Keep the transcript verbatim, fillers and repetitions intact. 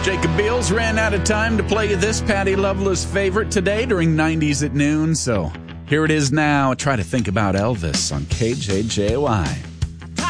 Jacob Beals ran out of time to play this Patty Loveless favorite today during nineties at noon, so here it is now. Try to think about Elvis on K J J Y.